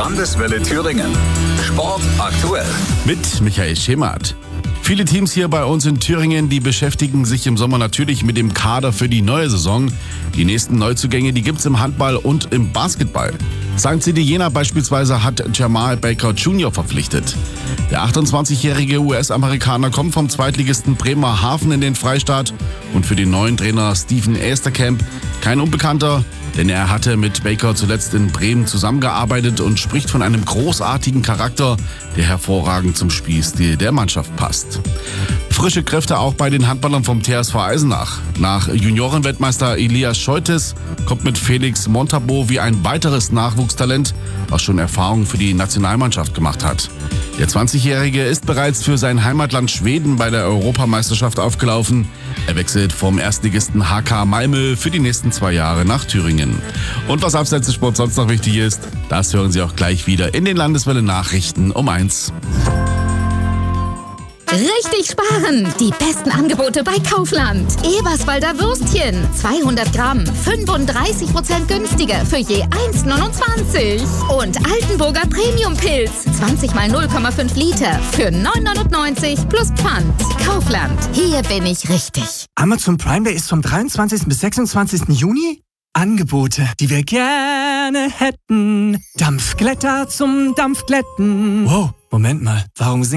Landeswelle Thüringen. Sport aktuell. Mit Michael Schemert. Viele Teams hier bei uns in Thüringen, die beschäftigen sich im Sommer natürlich mit dem Kader für die neue Saison. Die nächsten Neuzugänge, die gibt's im Handball und im Basketball. St. City Jena beispielsweise hat Jamal Baker Jr. verpflichtet. Der 28-jährige US-Amerikaner kommt vom Zweitligisten Bremerhaven in den Freistaat und für den neuen Trainer Steven Esterkamp kein Unbekannter, denn er hatte mit Baker zuletzt in Bremen zusammengearbeitet und spricht von einem großartigen Charakter, der hervorragend zum Spielstil der Mannschaft passt. Frische Kräfte auch bei den Handballern vom TSV Eisenach. Nach Juniorenweltmeister Elias Scheutes kommt mit Felix Montabaur wie ein weiteres Nachwuchstalent, was schon Erfahrung für die Nationalmannschaft gemacht hat. Der 20-Jährige ist bereits für sein Heimatland Schweden bei der Europameisterschaft aufgelaufen. Er wechselt vom Erstligisten HK Malmö für die nächsten 2 Jahre nach Thüringen. Und was abseits des Sports sonst noch wichtig ist, das hören Sie auch gleich wieder in den Landeswelle Nachrichten um 1. Richtig sparen! Die besten Angebote bei Kaufland. Eberswalder Würstchen, 200 Gramm, 35% günstiger für je 1,29. Und Altenburger Premium-Pilz, 20 mal 0,5 Liter für 9,99 plus Pfand. Kaufland, hier bin ich richtig. Amazon Prime Day ist vom 23. bis 26. Juni. Angebote, die wir gerne hätten. Dampfglätter zum Dampfglätten. Wow, Moment mal, warum